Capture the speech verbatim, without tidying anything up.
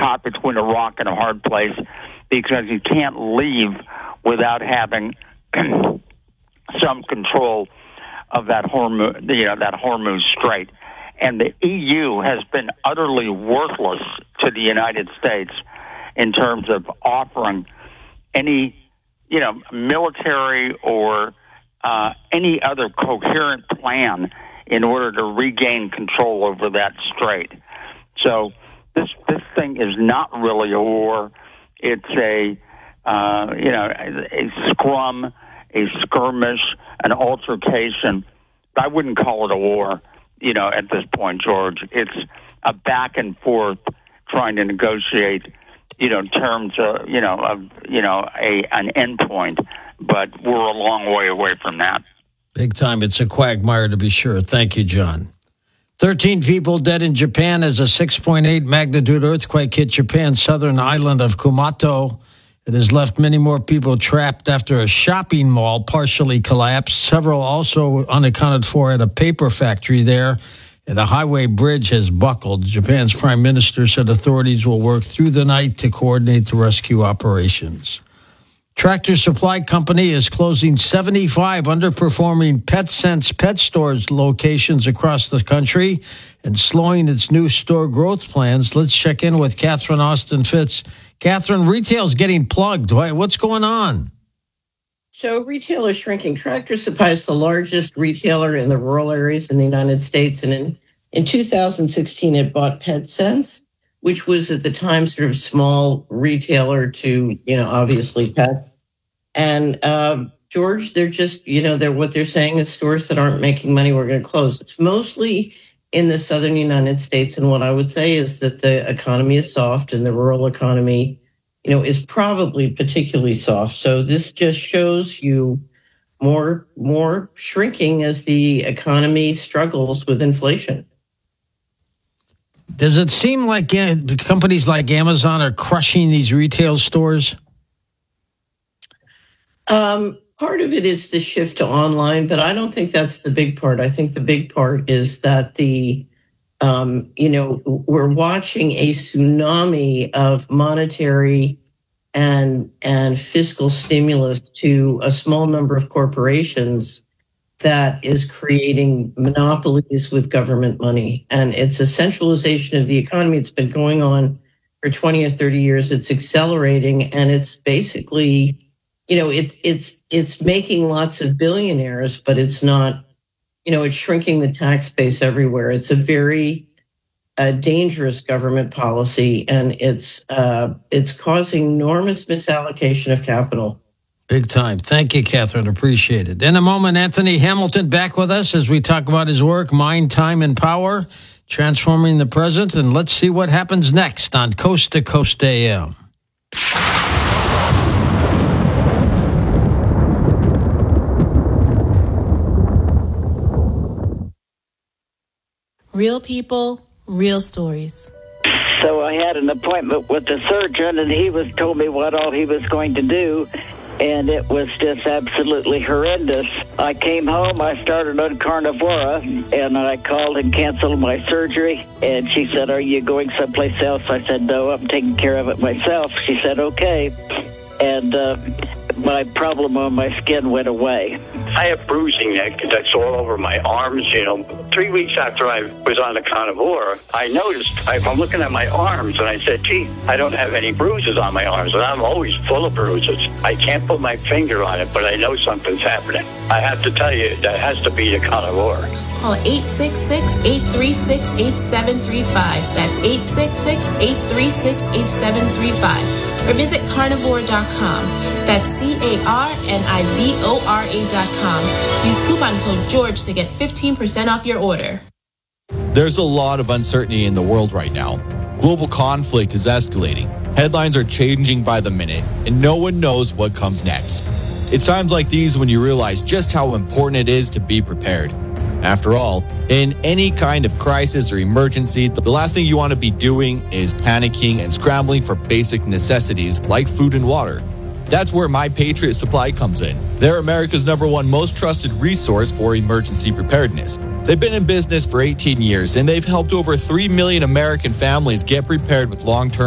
caught between a rock and a hard place because you can't leave without having some control of that Hormuz, you know, that Hormuz Strait. And the E U has been utterly worthless to the United States in terms of offering any, you know, military or uh, any other coherent plan in order to regain control over that strait. So this this thing is not really a war. It's a, uh, you know, a scrum, a skirmish, an altercation. I wouldn't call it a war, you know, at this point, George. It's a back and forth trying to negotiate, you know, terms of, you know, of, you know, a an endpoint. But we're a long way away from that. Big time. It's a quagmire, to be sure. Thank you, John. thirteen people dead in Japan as a six point eight magnitude earthquake hit Japan's southern island of Kumato. It has left many more people trapped after a shopping mall partially collapsed. Several also unaccounted for at a paper factory there. And a highway bridge has buckled. Japan's prime minister said authorities will work through the night to coordinate the rescue operations. Tractor Supply Company is closing seventy-five underperforming PetSense pet stores locations across the country and slowing its new store growth plans. Let's check in with Catherine Austin Fitz. Catherine, retail's getting plugged. What's going on? So retail is shrinking. Tractor Supply is the largest retailer in the rural areas in the United States. And in, in two thousand sixteen, it bought PetSense, which was at the time sort of small retailer to, you know, obviously pets. And uh, George, they're just, you know, they're what they're saying is stores that aren't making money, we're going to close. It's mostly in the southern United States. And what I would say is that the economy is soft and the rural economy, you know, is probably particularly soft. So this just shows you more, more shrinking as the economy struggles with inflation. Does it seem like uh, companies like Amazon are crushing these retail stores? Um, part of it is the shift to online, but I don't think that's the big part. I think the big part is that the, um, you know, we're watching a tsunami of monetary and and fiscal stimulus to a small number of corporations that is creating monopolies with government money. And it's a centralization of the economy. It's been going on for twenty or thirty years. It's accelerating, and it's basically, you know, it's it's it's making lots of billionaires, but it's not, you know, it's shrinking the tax base everywhere. It's a very uh, dangerous government policy, and it's uh, it's causing enormous misallocation of capital. Big time. Thank you, Catherine. Appreciate it. In a moment, Anthony Hamilton back with us as we talk about his work, Mind, Time, and Power, Transforming the Present. And let's see what happens next on Coast to Coast A M. Real people, real stories. So I had an appointment with the surgeon, and he was told me what all he was going to do. And it was just absolutely horrendous. I came home, I started on Carnivora, and I called and canceled my surgery. And she said, "Are you going someplace else?" I said, "No, I'm taking care of it myself." She said, "Okay." And uh, my problem on my skin went away. I have bruising that, that's all over my arms, you know. Three weeks after I was on the Carnivora, I noticed, I, I'm looking at my arms, and I said, gee, I don't have any bruises on my arms, and I'm always full of bruises. I can't put my finger on it, but I know something's happening. I have to tell you, that has to be the Carnivora. Call eight six six, eight three six, eight seven three five. That's eight six six, eight three six, eight seven three five. Or visit carnivore dot com. That's C A R N I V O R A dot com. Use coupon code George to get fifteen percent off your order. There's a lot of uncertainty in the world right now. Global conflict is escalating. Headlines are changing by the minute, and no one knows what comes next. It's times like these when you realize just how important it is to be prepared. After all, in any kind of crisis or emergency, the last thing you want to be doing is panicking and scrambling for basic necessities like food and water. That's where My Patriot Supply comes in. They're America's number one most trusted resource for emergency preparedness. They've been in business for eighteen years, and they've helped over three million American families get prepared with long-term